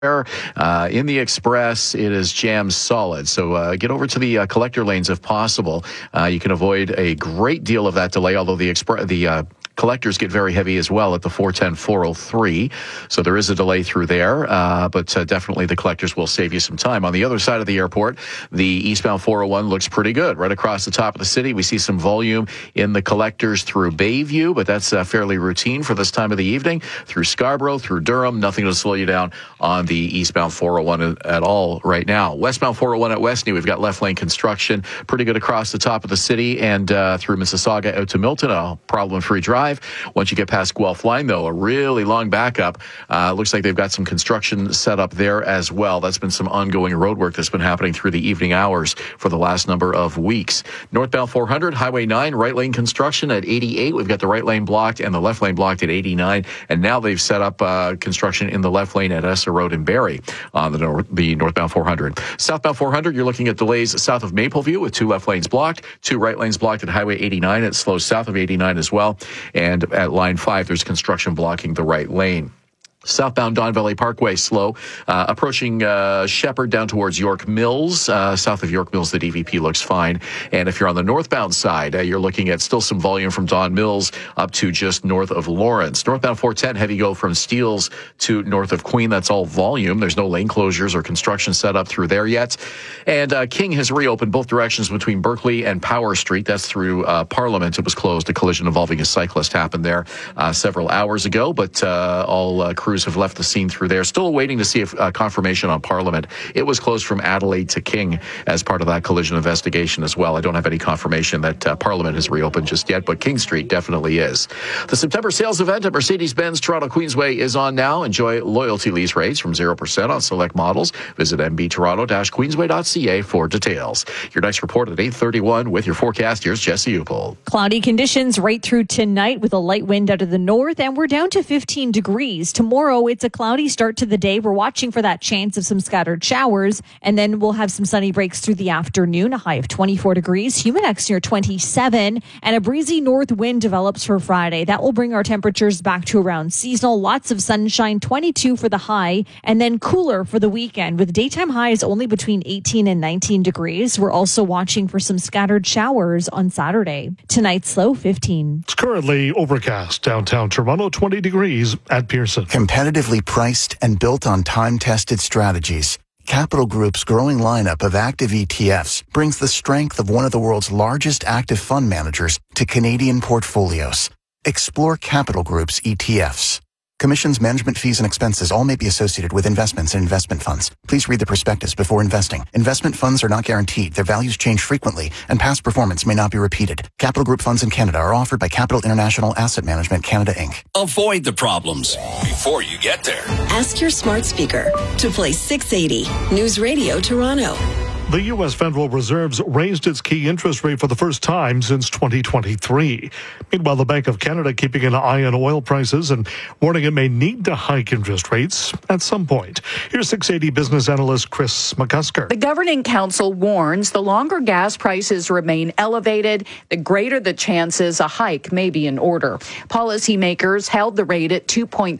In the express, it is jammed solid. So get over to the collector lanes if possible. You can avoid a great deal of that delay, although the collectors get very heavy as well at the 410, 403. So there is a delay through there, but definitely the collectors will save you some time. On the other side of the airport, the eastbound 401 looks pretty good. Right across the top of the city, we see some volume in the collectors through Bayview, but that's fairly routine for this time of the evening. Through Scarborough, through Durham, nothing to slow you down on the eastbound 401 at all right now. Westbound 401 at Westney, we've got left lane construction, pretty good across the top of the city and through Mississauga out to Milton, a problem-free drive. Once you get past Guelph Line, though, a really long backup. Looks like they've got some construction set up there as well. That's been some ongoing road work that's been happening through the evening hours for the last number of weeks. Northbound 400, Highway 9, right lane construction at 88. We've got the right lane blocked and the left lane blocked at 89. And now they've set up construction in the left lane at Esser Road in Barrie on the northbound 400. Southbound 400, you're looking at delays south of Mapleview with 2 left lanes blocked, 2 right lanes blocked at Highway 89. It slows south of 89 as well. And at line 5, there's construction blocking the right lane. Southbound Don Valley Parkway slow, approaching Shepherd down towards York Mills. South of York Mills, the DVP looks fine. And if you're on the northbound side, you're looking at still some volume from Don Mills up to just north of Lawrence. Northbound 410, heavy go from Steeles to north of Queen. That's all volume. There's no lane closures or construction set up through there yet. And King has reopened both directions between Berkeley and Power Street. That's through Parliament. It was closed. A collision involving a cyclist happened there several hours ago, but all crews have left the scene through there. Still waiting to see if confirmation on Parliament. It was closed from Adelaide to King as part of that collision investigation as well. I don't have any confirmation that Parliament has reopened just yet, but King Street definitely is. The September sales event at Mercedes-Benz Toronto Queensway is on now. Enjoy loyalty lease rates from 0% on select models. Visit mbtoronto-queensway.ca for details. Your next report at 8:31 with your forecast. Here's Jesse Upel. Cloudy conditions right through tonight with a light wind out of the north, and we're down to 15 degrees. Tomorrow, it's a cloudy start to the day. We're watching for that chance of some scattered showers, and then we'll have some sunny breaks through the afternoon, a high of 24 degrees, Humidex near 27, and a breezy north wind develops for Friday. That will bring our temperatures back to around seasonal. Lots of sunshine, 22 for the high, and then cooler for the weekend with daytime highs only between 18 and 19 degrees. We're also watching for some scattered showers on Saturday. Tonight's low 15. It's currently overcast downtown Toronto, 20 degrees at Pearson. Competitively priced and built on time-tested strategies, Capital Group's growing lineup of active ETFs brings the strength of one of the world's largest active fund managers to Canadian portfolios. Explore Capital Group's ETFs. Commissions, management fees, and expenses all may be associated with investments in investment funds. Please read the prospectus before investing. Investment funds are not guaranteed. Their values change frequently, and past performance may not be repeated. Capital Group funds in Canada are offered by Capital International Asset Management Canada, Inc. Avoid the problems before you get there. Ask your smart speaker to play 680 News Radio Toronto. The U.S. Federal Reserve's raised its key interest rate for the first time since 2023. Meanwhile, the Bank of Canada keeping an eye on oil prices and warning it may need to hike interest rates at some point. Here's 680 business analyst Chris McCusker. The Governing Council warns the longer gas prices remain elevated, the greater the chances a hike may be in order. Policymakers held the rate at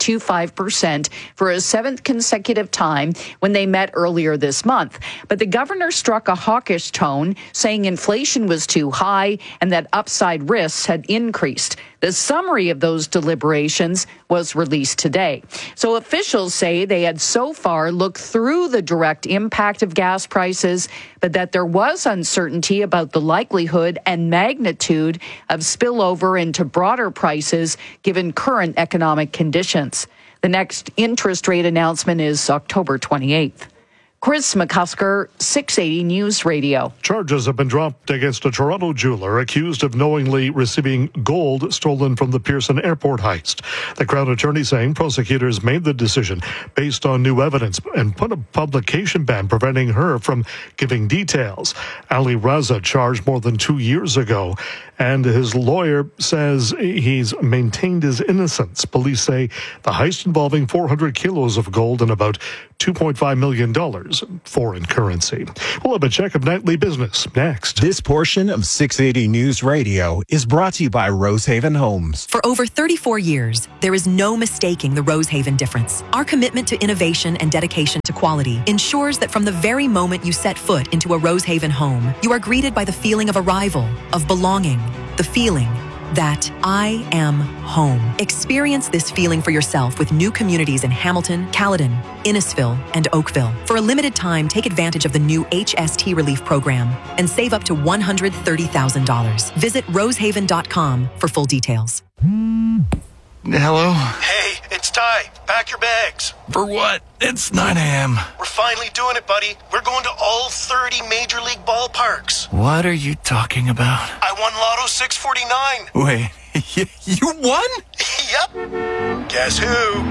2.25% for a seventh consecutive time when they met earlier this month. But the governor struck a hawkish tone, saying inflation was too high and that upside risks had increased. The summary of those deliberations was released today. So officials say they had so far looked through the direct impact of gas prices, but that there was uncertainty about the likelihood and magnitude of spillover into broader prices given current economic conditions. The next interest rate announcement is October 28th. Chris McCusker, 680 News Radio. Charges have been dropped against a Toronto jeweler accused of knowingly receiving gold stolen from the Pearson Airport heist. The Crown Attorney saying prosecutors made the decision based on new evidence and put a publication ban preventing her from giving details. Ali Raza charged more than 2 years ago, and his lawyer says he's maintained his innocence. Police say the heist involving 400 kilos of gold and about $2.5 million in foreign currency. We'll have a check of nightly business next. This portion of 680 News Radio is brought to you by Rosehaven Homes. For over 34 years, there is no mistaking the Rosehaven difference. Our commitment to innovation and dedication to quality ensures that from the very moment you set foot into a Rosehaven home, you are greeted by the feeling of arrival, of belonging, the feeling that I am home. Experience this feeling for yourself with new communities in Hamilton, Caledon, Innisfil, and Oakville. For a limited time, take advantage of the new HST Relief Program and save up to $130,000. Visit rosehaven.com for full details. Hello? Hey, it's Ty. Pack your bags. For what? It's 9 a.m. We're finally doing it, buddy. We're going to all 30 Major League ballparks. What are you talking about? I won Lotto 649. Wait, you won? Yep. Guess who?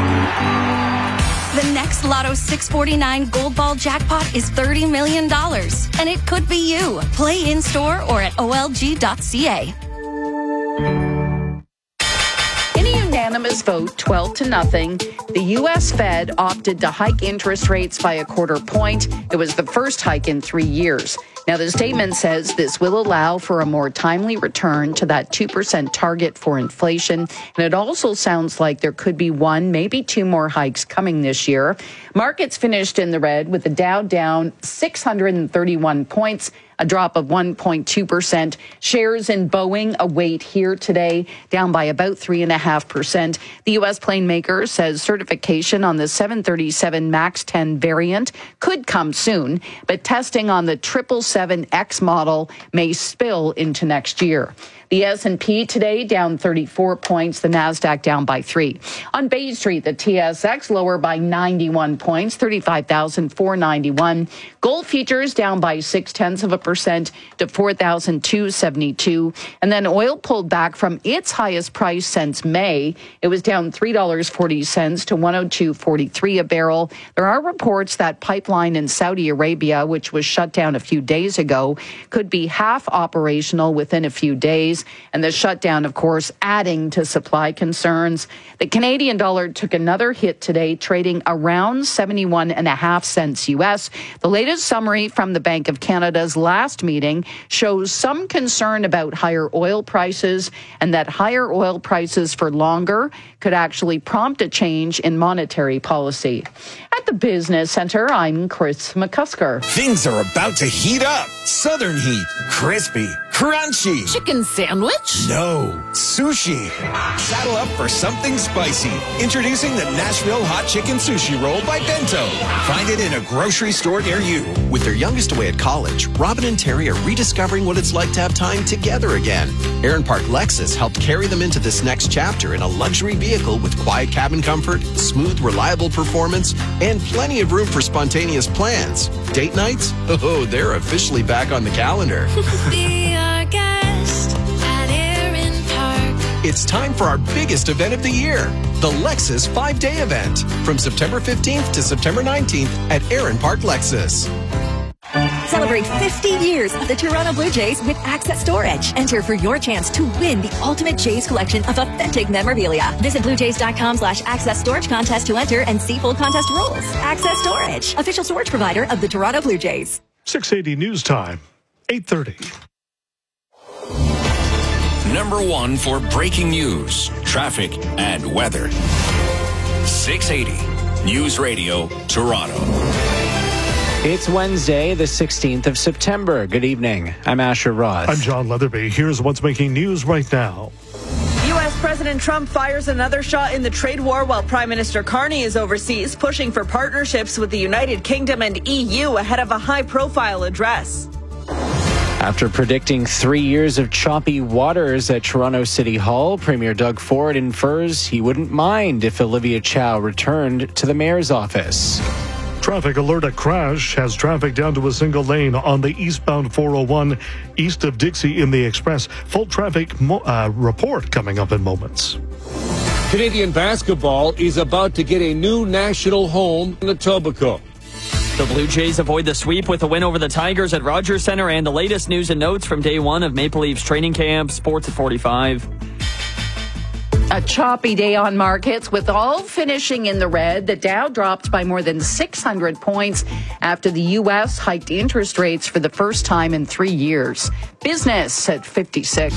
The next Lotto 649 Gold Ball jackpot is $30 million. And it could be you. Play in-store or at olg.ca. Unanimous vote, 12-0. The U.S. Fed opted to hike interest rates by a quarter point. It was the first hike in 3 years. Now, the statement says this will allow for a more timely return to that 2% target for inflation. And it also sounds like there could be one, maybe two more hikes coming this year. Markets finished in the red with the Dow down 631 points. A drop of 1.2%. Shares in Boeing await here today, down by about 3.5%. The U.S. plane maker says certification on the 737 MAX 10 variant could come soon, but testing on the 777X model may spill into next year. The S&P today down 34 points, the Nasdaq down by 3. On Bay Street, the TSX lower by 91 points, 35,491. Gold futures down by 0.6% to 4,272. And then oil pulled back from its highest price since May. It was down $3.40 to 102.43 a barrel. There are reports that pipeline in Saudi Arabia, which was shut down a few days ago, could be half operational within a few days. And the shutdown, of course, adding to supply concerns. The Canadian dollar took another hit today, trading around 71.5 cents U.S. The latest summary from the Bank of Canada's last meeting shows some concern about higher oil prices and that higher oil prices for longer could actually prompt a change in monetary policy. At the Business Center, I'm Chris McCusker. Things are about to heat up. Southern heat. Crispy. Crunchy. Chicken sandwich? No. Sushi. Saddle up for something spicy. Introducing the Nashville Hot Chicken Sushi Roll by Bento. Find it in a grocery store near you. With their youngest away at college, Robin and Terry are rediscovering what it's like to have time together again. Aaron Park Lexus helped carry them into this next chapter in a luxury vehicle with quiet cabin comfort, smooth, reliable performance, and plenty of room for spontaneous plans. Date nights? Oh, they're officially back on the calendar. Be our guest at Aaron Park. It's time for our biggest event of the year, the Lexus 5-day event, from September 15th to September 19th at Aaron Park Lexus. Celebrate 50 years of the Toronto Blue Jays with Access Storage. Enter for your chance to win the ultimate Jays collection of authentic memorabilia. Visit bluejays.com/access storage contest to enter and see full contest rules. Access Storage, official storage provider of the Toronto Blue Jays. 680 News Time, 8:30. Number one for breaking news, traffic, and weather. 680 News Radio, Toronto. It's Wednesday, the 16th of September. Good evening. I'm Asher Roth. I'm John Leatherby. Here's what's making news right now. U.S. President Trump fires another shot in the trade war while Prime Minister Carney is overseas, pushing for partnerships with the United Kingdom and EU ahead of a high-profile address. After predicting 3 years of choppy waters at Toronto City Hall, Premier Doug Ford infers he wouldn't mind if Olivia Chow returned to the mayor's office. Traffic alert: a crash has traffic down to a single lane on the eastbound 401 east of Dixie in the Express. Full traffic report coming up in moments. Canadian basketball is about to get a new national home in Etobicoke. The Blue Jays avoid the sweep with a win over the Tigers at Rogers Centre, and the latest news and notes from day one of Maple Leafs training camp. Sports at 45. A choppy day on markets with all finishing in the red. The Dow dropped by more than 600 points after the U.S. hiked interest rates for the first time in 3 years. Business at 56.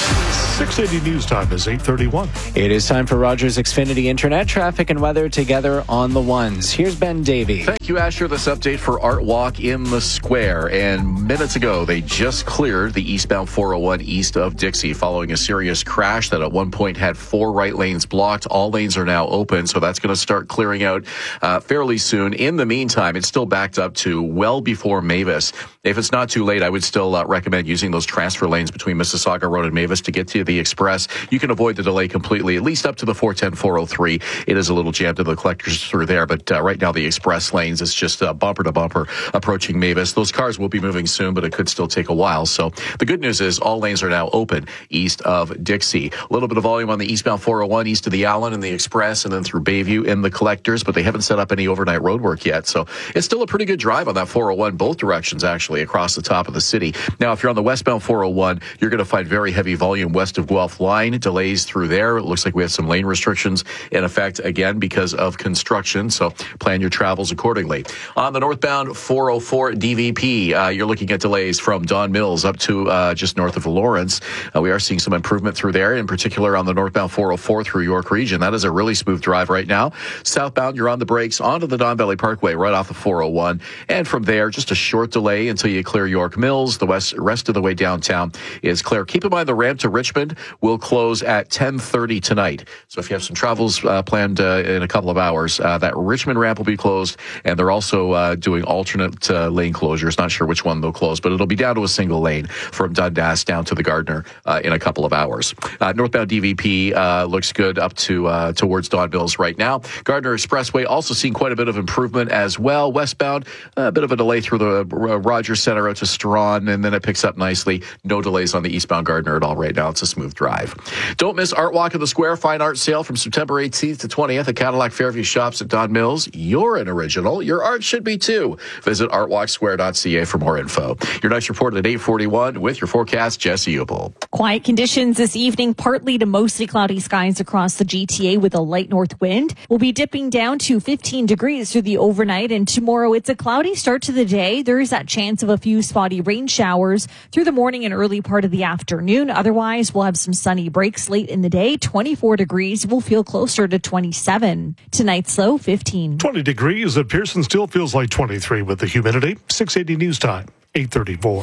680 News Time is 8:31. It is time for Rogers Xfinity Internet traffic and weather together on the ones. Here's Ben Davey. Thank you, Asher. This update for Art Walk in the Square. And minutes ago, they just cleared the eastbound 401 east of Dixie following a serious crash that at one point had 4 right lanes blocked. All lanes are now open, so that's going to start clearing out fairly soon. In the meantime, it's still backed up to well before Mavis. If it's not too late, I would still recommend using those transfer lanes between Mississauga Road and Mavis to get to the Express. You can avoid the delay completely, at least up to the 410, 403. It is a little jammed to the collectors through there, but right now the Express lanes is just bumper to bumper approaching Mavis. Those cars will be moving soon, but it could still take a while. So the good news is all lanes are now open east of Dixie. A little bit of volume on the eastbound 401 east of the Allen and the Express, and then through Bayview in the collectors, but they haven't set up any overnight road work yet. So it's still a pretty good drive on that 401, both directions actually, across the top of the city. Now, if you're on the westbound 401, you're going to find very heavy volume west of Guelph Line, delays through there. It looks like we have some lane restrictions in effect again because of construction, so plan your travels accordingly. On the northbound 404 DVP, you're looking at delays from Don Mills up to just north of Lawrence. We are seeing some improvement through there, in particular on the northbound 404 through York Region. That is a really smooth drive right now. Southbound, you're on the brakes onto the Don Valley Parkway right off the 401, and from there, just a short delay until you clear York Mills. The rest of the way downtown is clear. Keep in mind the ramp to Richmond will close at 10:30 tonight. So if you have some travels planned in a couple of hours, that Richmond ramp will be closed, and they're also doing alternate lane closures. Not sure which one they'll close, but it'll be down to a single lane from Dundas down to the Gardner in a couple of hours. Northbound DVP looks good up to towards Don Mills right now. Gardner Expressway also seeing quite a bit of improvement as well. Westbound, a bit of a delay through the Rogers Center out to Strawn, and then it picks up nicely. No delays on the eastbound Gardner at all right now. It's a smooth drive. Don't miss Art Walk in the Square Fine Art Sale from September 18th to 20th at Cadillac Fairview Shops at Don Mills. You're an original. Your art should be too. Visit artwalksquare.ca for more info. Your next report at 8:41 with your forecast, Jesse Ubel. Quiet conditions this evening, partly to mostly cloudy skies across the GTA with a light north wind. We'll be dipping down to 15 degrees through the overnight, and tomorrow it's a cloudy start to the day. There is that chance of a few spotty rain showers through the morning and early part of the afternoon. Otherwise, we'll have some sunny breaks late in the day. 24 degrees will feel closer to 27. Tonight's low, 15. 20 degrees at Pearson still feels like 23 with the humidity. 680 News Time, 8:34.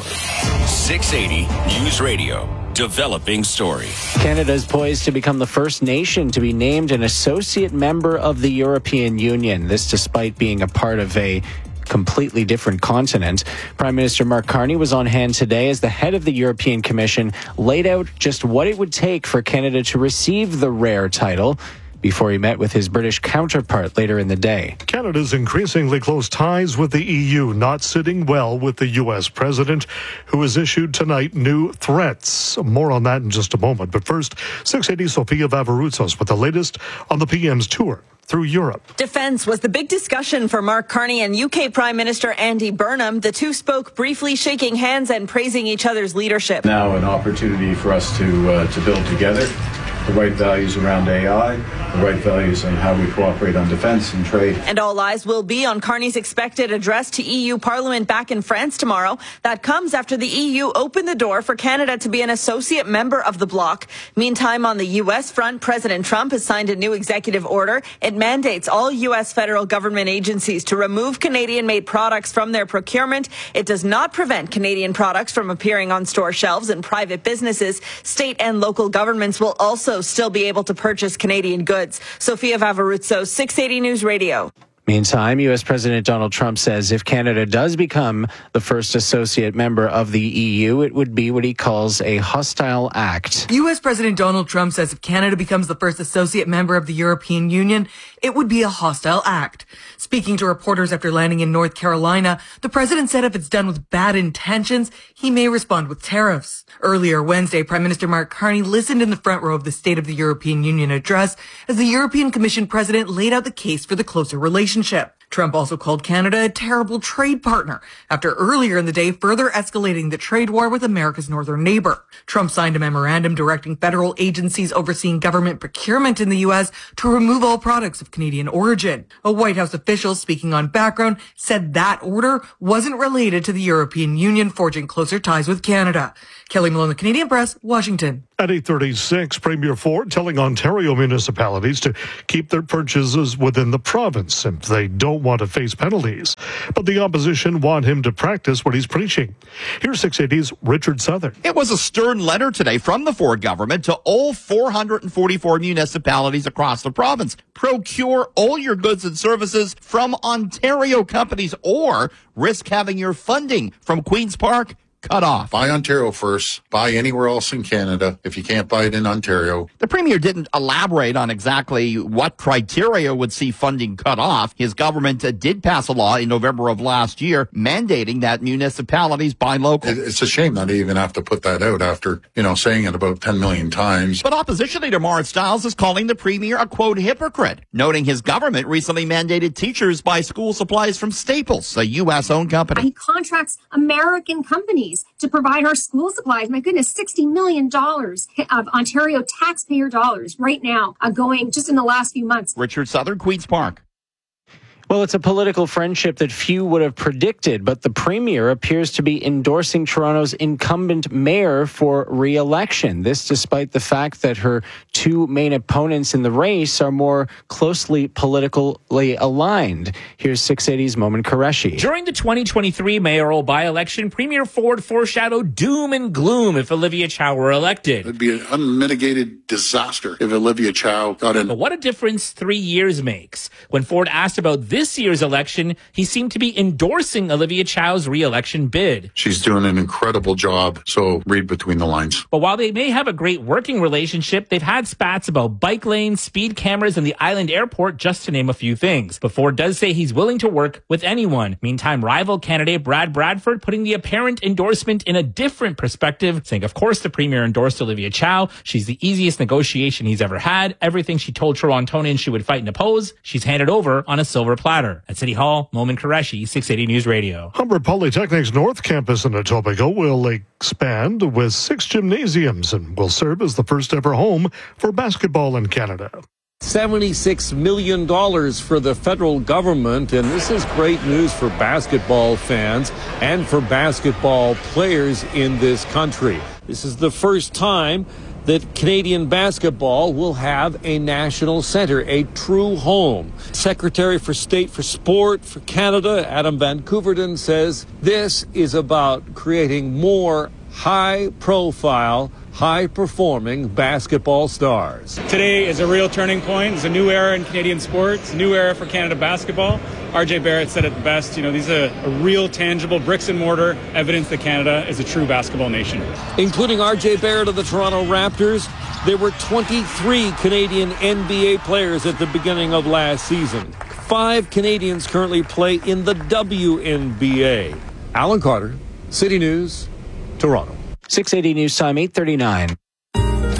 680 News Radio. Developing story. Canada is poised to become the first nation to be named an associate member of the European Union. This despite being a part of a completely different continent. Prime Minister Mark Carney was on hand today as the head of the European Commission laid out just what it would take for Canada to receive the rare title before he met with his British counterpart later in the day. Canada's increasingly close ties with the EU not sitting well with the U.S. president, who has issued tonight new threats. More on that in just a moment. But first, 680 Sofia Vavaroutsos with the latest on the PM's tour through Europe. Defense was the big discussion for Mark Carney and UK Prime Minister Andy Burnham. The two spoke briefly, shaking hands and praising each other's leadership. Now an opportunity for us to build together the right values around AI, the right values on how we cooperate on defense and trade. And all eyes will be on Carney's expected address to EU Parliament back in France tomorrow. That comes after the EU opened the door for Canada to be an associate member of the bloc. Meantime, on the U.S. front, President Trump has signed a new executive order. It mandates all U.S. federal government agencies to remove Canadian-made products from their procurement. It does not prevent Canadian products from appearing on store shelves in private businesses. State and local governments will also still be able to purchase Canadian goods. Sofia Vavaroutsos, 680 News Radio. Meantime, U.S. President Donald Trump says if Canada does become the first associate member of the EU, it would be what he calls a hostile act. U.S. President Donald Trump says if Canada becomes the first associate member of the European Union, it would be a hostile act. Speaking to reporters after landing in North Carolina, the president said if it's done with bad intentions, he may respond with tariffs. Earlier Wednesday, Prime Minister Mark Carney listened in the front row of the State of the European Union address as the European Commission president laid out the case for the closer relationship. Trump also called Canada a terrible trade partner after earlier in the day further escalating the trade war with America's northern neighbor. Trump signed a memorandum directing federal agencies overseeing government procurement in the U.S. to remove all products of Canadian origin. A White House official speaking on background said that order wasn't related to the European Union forging closer ties with Canada. Kelly Malone, the Canadian Press, Washington. At 8:36, Premier Ford telling Ontario municipalities to keep their purchases within the province if they don't want to face penalties. But the opposition want him to practice what he's preaching. Here's 680's Richard Southern. It was a stern letter today from the Ford government to all 444 municipalities across the province. Procure all your goods and services from Ontario companies or risk having your funding from Queen's Park cut off. Buy Ontario first. Buy anywhere else in Canada if you can't buy it in Ontario. The Premier didn't elaborate on exactly what criteria would see funding cut off. His government did pass a law in November of last year mandating that municipalities buy local. It's a shame that they even have to put that out after, saying it about 10 million times. But opposition leader Marit Stiles is calling the Premier a, quote, hypocrite, noting his government recently mandated teachers buy school supplies from Staples, a U.S.-owned company. He contracts American companies to provide our school supplies. My goodness, $60 million of Ontario taxpayer dollars right now going just in the last few months. Richard Southern, Queen's Park. Well, it's a political friendship that few would have predicted, but the Premier appears to be endorsing Toronto's incumbent mayor for re-election. This despite the fact that her two main opponents in the race are more closely politically aligned. Here's 680's Momin Qureshi. During the 2023 mayoral by-election, Premier Ford foreshadowed doom and gloom if Olivia Chow were elected. It'd be an unmitigated disaster if Olivia Chow got in. But what a difference 3 years makes. When Ford asked about this year's election, he seemed to be endorsing Olivia Chow's re-election bid. She's doing an incredible job, so read between the lines. But while they may have a great working relationship, they've had spats about bike lanes, speed cameras, and the Island Airport, just to name a few things. But Ford does say he's willing to work with anyone. Meantime, rival candidate Brad Bradford putting the apparent endorsement in a different perspective, saying, of course, the Premier endorsed Olivia Chow. She's the easiest negotiation he's ever had. Everything she told Torontonians she would fight and oppose, she's handed over on a silver platter. At City Hall, Momin Qureshi, 680 News Radio. Humber Polytechnic's North Campus in Etobicoke will expand with 6 gymnasiums and will serve as the first ever home for basketball in Canada. $76 million for the federal government, and this is great news for basketball fans and for basketball players in this country. This is the first time that Canadian basketball will have a national center, a true home. Secretary for State for Sport for Canada, Adam Van Couverden, says this is about creating more high-profile, high-performing basketball stars. Today is a real turning point. It's a new era in Canadian sports, a new era for Canada basketball. RJ Barrett said it the best. These are a real, tangible, bricks and mortar evidence that Canada is a true basketball nation. Including RJ Barrett of the Toronto Raptors, there were 23 Canadian NBA players at the beginning of last season. 5 Canadians currently play in the WNBA. Alan Carter, City News, Toronto. 680 News Time, 8:39.